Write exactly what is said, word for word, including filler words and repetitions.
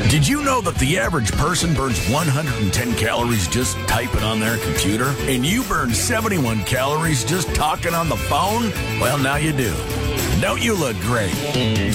Did you know that the average person burns one hundred ten calories just typing on their computer? And you burn seventy-one calories just talking on the phone? Well, now you do. Don't you look great?